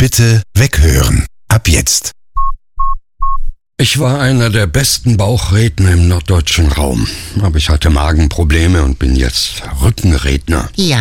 Bitte weghören. Ab jetzt. Ich war einer der besten Bauchredner im norddeutschen Raum, aber ich hatte Magenprobleme und bin jetzt Rückenredner. Ja.